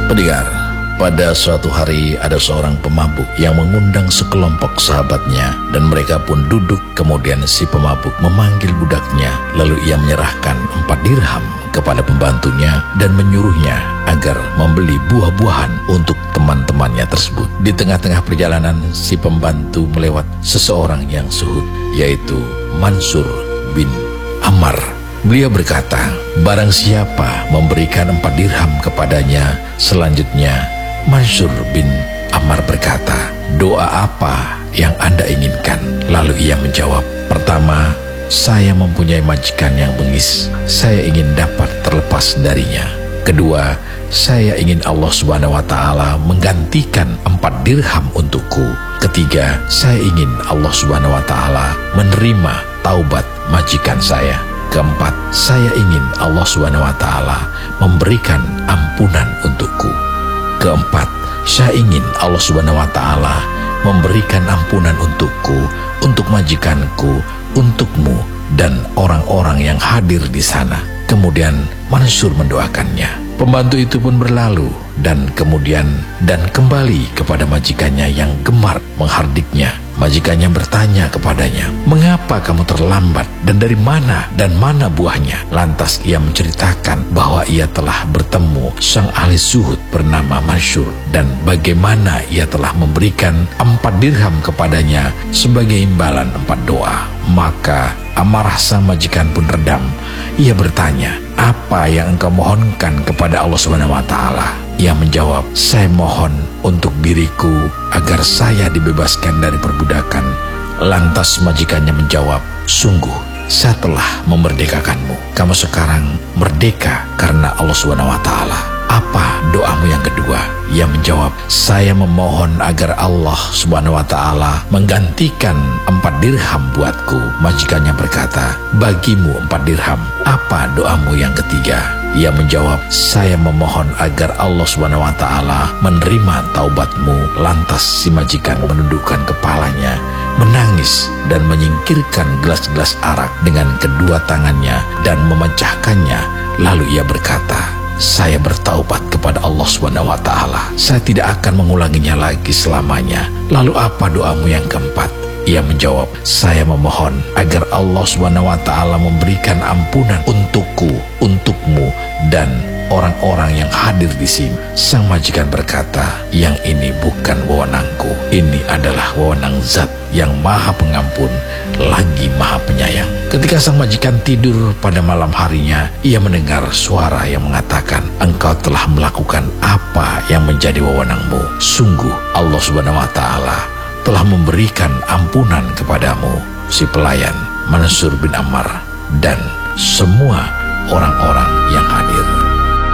Pendengar, pada suatu hari ada seorang pemabuk yang mengundang sekelompok sahabatnya dan mereka pun duduk. Kemudian si pemabuk memanggil budaknya, lalu ia menyerahkan 4 dirham kepada pembantunya dan menyuruhnya agar membeli buah-buahan untuk teman-temannya tersebut. Di tengah-tengah perjalanan, si pembantu melewat seseorang yang suhud, yaitu Mansur bin Ammar. Beliau berkata, barang siapa memberikan 4 dirham kepadanya. Selanjutnya Mansur bin Ammar berkata, doa apa yang Anda inginkan? Lalu ia menjawab, pertama, saya mempunyai majikan yang bengis, saya ingin dapat terlepas darinya. Kedua, saya ingin Allah Subhanahu wa Ta'ala menggantikan 4 dirham untukku. Ketiga, saya ingin Allah Subhanahu wa Ta'ala menerima taubat majikan saya. Keempat, saya ingin Allah Subhanahu wa Ta'ala memberikan ampunan untukku. Keempat, saya ingin Allah Subhanahu wa Ta'ala memberikan ampunan untukku, untuk majikanku, untukmu, dan orang-orang yang hadir di sana. Kemudian Mansur mendoakannya. Pembantu itu pun berlalu dan kembali kepada majikannya yang gemar menghardiknya. Majikannya bertanya kepadanya, mengapa kamu terlambat dan dari mana buahnya? Lantas ia menceritakan bahwa ia telah bertemu sang ahli zuhud bernama Mansur dan bagaimana ia telah memberikan 4 dirham kepadanya sebagai imbalan 4 doa. Maka amarah sang majikan pun redam. Ia bertanya, apa yang engkau mohonkan kepada Allah Subhanahu wa Ta'ala? Ia menjawab, saya mohon untuk diriku agar saya dibebaskan dari perbudakan. Lantas majikannya menjawab, sungguh saya telah memerdekakanmu. Kamu sekarang merdeka karena Allah Subhanahu wa Ta'ala. Apa doamu yang kedua? Ia menjawab, saya memohon agar Allah Subhanahu wa Ta'ala menggantikan 4 dirham buatku. Majikannya berkata, bagimu 4 dirham. Apa doamu yang ketiga? Ia menjawab, saya memohon agar Allah Subhanahu wa Ta'ala menerima taubatmu. Lantas si majikan menundukkan kepalanya, menangis dan menyingkirkan gelas-gelas arak dengan kedua tangannya dan memecahkannya. Lalu ia berkata, saya bertaubat kepada Allah Subhanahu wa Ta'ala. Saya tidak akan mengulanginya lagi selamanya. Lalu apa doamu yang keempat? Ia menjawab, saya memohon agar Allah Subhanahu wa Ta'ala memberikan ampunan untukku, untukmu, dan orang-orang yang hadir di sini. Sang majikan berkata, yang ini bukan wewenangku. Ini adalah wewenang Zat yang Maha Pengampun lagi Maha Penyayang. Ketika sang majikan tidur pada malam harinya, ia mendengar suara yang mengatakan, engkau telah melakukan apa yang menjadi wewenangmu. Sungguh Allah Subhanahu wa Ta'ala telah memberikan ampunan kepadamu. Si pelayan Mansur bin Ammar dan semua orang-orang